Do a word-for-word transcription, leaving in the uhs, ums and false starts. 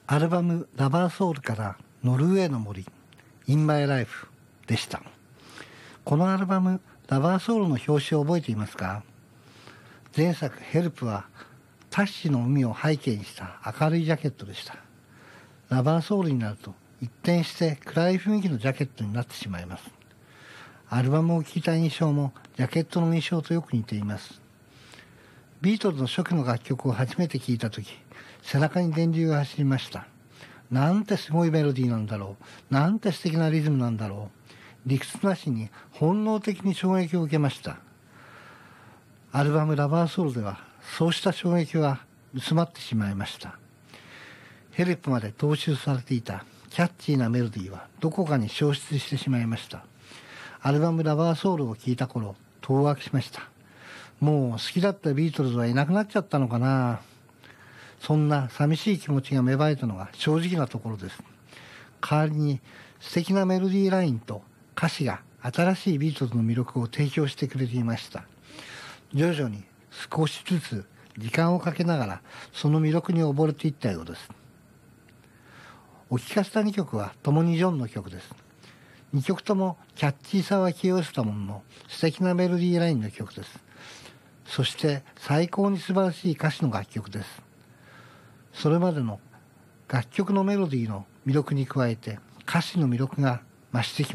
アルバムラバーソウルからノルウェーの森 In My Life でした。このアルバムラバーソウルの表紙を覚えていますか？前作ヘルプはタッシの海を背景にした明るいジャケットでした。ラバーソウルになると一転して暗い雰囲気のジャケットになってしまいます。アルバムを聴いた印象もジャケットの印象とよく似ています。ビートルズの初期の楽曲を初めて聴いたとき、背中に電流が走りました。なんてすごいメロディーなんだろう。なんて素敵なリズムなんだろう。理屈なしに本能的に衝撃を受けました。アルバムラバーソウルではそうした衝撃は薄まってしまいました。ヘルプまで踏襲されていたキャッチーなメロディーはどこかに消失してしまいました。アルバムラバーソウルを聴いた頃、当惑しました。もう好きだったビートルズはいなくなっちゃったのかな。そんな寂しい気持ちが芽生えたのが正直なところです。代わりに素敵なメロディーラインと歌詞が新しいビートルズの魅力を提供してくれていました。徐々に少しずつ時間をかけながらその魅力に溺れていったようです。お聴かせたにきょくは共にジョンの曲です。にきょくともキャッチーさは消え失せたものの素敵なメロディーラインの曲です。そして最高に素晴らしい歌詞の楽曲です。それまでの楽曲のメロディーの魅力に加えて歌詞の魅力が増してきます。